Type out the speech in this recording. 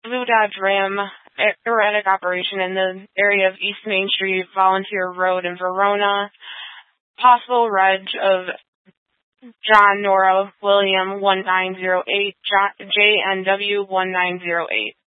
Blue Dodge Ram erratic operation in the area of East Main Street, Volunteer Road in Verona. Possible reg of John Nora William 1908, JNW 1908.